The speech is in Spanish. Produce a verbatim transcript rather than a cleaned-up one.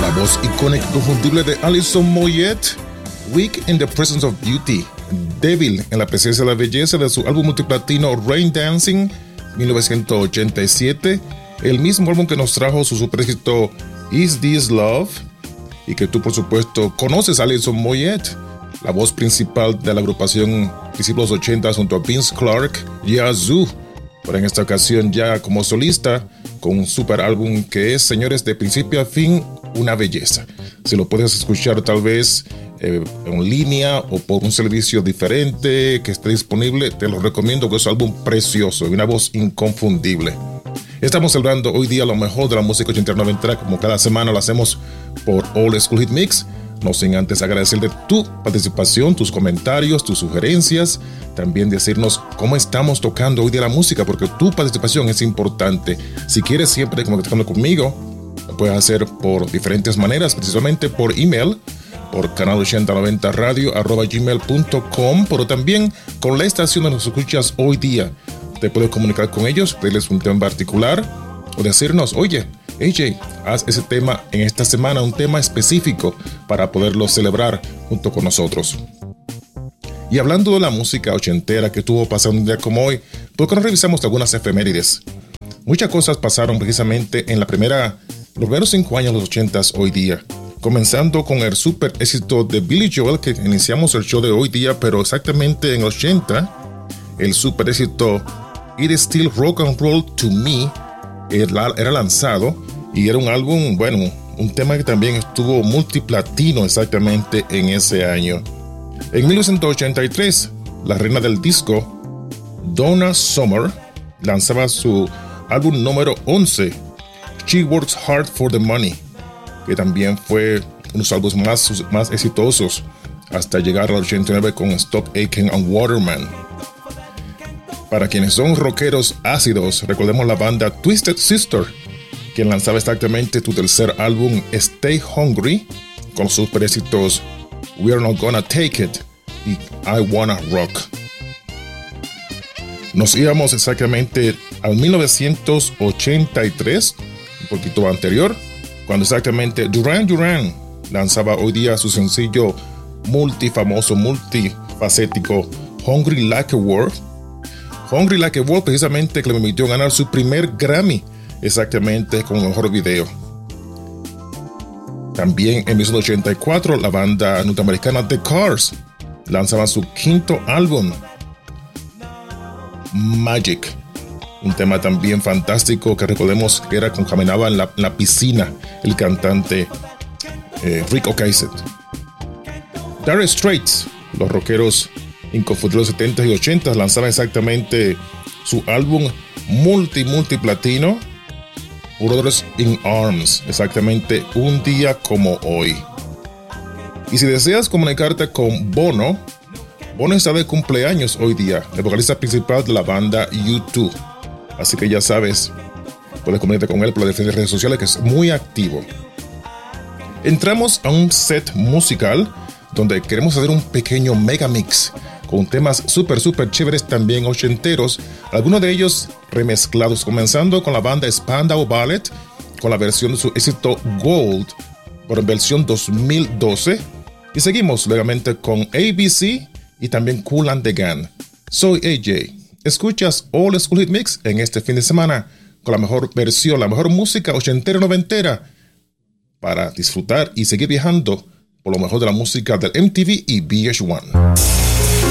La voz icónica y confundible de Alison Moyet, Weak in the Presence of Beauty, débil en la presencia de la belleza, de su álbum multiplatino Rain Dancing, mil novecientos ochenta y siete, el mismo álbum que nos trajo su superéxito Is This Love, y que tú por supuesto conoces a Alison Moyet, la voz principal de la agrupación principios de los ochenta junto a Vince Clarke y Yazoo, pero en esta ocasión ya como solista, con un super álbum que es, señores, de principio a fin, una belleza. Si lo puedes escuchar tal vez eh, en línea o por un servicio diferente que esté disponible, te lo recomiendo, que es un álbum precioso y una voz inconfundible. Estamos celebrando hoy día lo mejor de la música ochentera noventera, como cada semana lo hacemos por Old School Hit Mix. No sin antes agradecerte tu participación, tus comentarios, tus sugerencias, también decirnos cómo estamos tocando hoy día la música, porque tu participación es importante. Si quieres siempre comunicarte conmigo, lo puedes hacer por diferentes maneras, precisamente por email, por canal ochenta noventa radio arroba gmail punto com, pero también con la estación donde nos escuchas hoy día. Te puedes comunicar con ellos, pedirles un tema en particular o decirnos, oye, A J, haz ese tema en esta semana, un tema específico para poderlo celebrar junto con nosotros. Y hablando de la música ochentera que estuvo pasando un día como hoy, ¿por qué no revisamos algunas efemérides? Muchas cosas pasaron precisamente en la primera, los primeros cinco años de los ochentas hoy día. Comenzando con el super éxito de Billy Joel, que iniciamos el show de hoy día, pero exactamente en los ochenta, el super éxito It Is Still Rock and Roll to Me era lanzado y era un álbum, bueno, un tema que también estuvo multiplatino exactamente en ese año. En mil novecientos ochenta y tres, la reina del disco, Donna Summer, lanzaba su álbum número once, She Works Hard for the Money, que también fue uno de los álbumes más, más exitosos hasta llegar al ochenta y nueve con Stop Aching and Waterman. Para quienes son rockeros ácidos, recordemos la banda Twisted Sister, que lanzaba exactamente su tercer álbum Stay Hungry, con sus super éxitos We're Not Gonna Take It y I Wanna Rock. Nos íbamos exactamente al mil novecientos ochenta y tres, un poquito anterior, cuando exactamente Duran Duran lanzaba hoy día su sencillo multifamoso, multifacético Hungry Like a Wolf. Hungry Like a Wolf, precisamente, que le permitió ganar su primer Grammy, exactamente con el mejor video. También en mil novecientos ochenta y cuatro, la banda norteamericana The Cars lanzaba su quinto álbum, Magic, un tema también fantástico que recordemos que era cuando caminaba en la, en la piscina el cantante eh, Rick Ocasek. Dire Straits, los rockeros inconfundibles setentas y ochentas, lanzaba exactamente su álbum multi multiplatino Brothers in Arms, exactamente un día como hoy. Y si deseas comunicarte con Bono, Bono está de cumpleaños hoy día, el vocalista principal de la banda U dos, así que ya sabes, puedes comunicarte con él por las diferentes redes sociales, que es muy activo. Entramos a un set musical donde queremos hacer un pequeño mega mix con temas súper, súper chéveres también ochenteros, algunos de ellos remezclados, comenzando con la banda Spandau Ballet, con la versión de su éxito Gold, por versión dos mil doce, y seguimos nuevamente con A B C y también Kool and the Gang. Soy A J, escuchas Old School Hit Mix en este fin de semana, con la mejor versión, la mejor música ochentera noventera, para disfrutar y seguir viajando por lo mejor de la música del M T V y V H uno.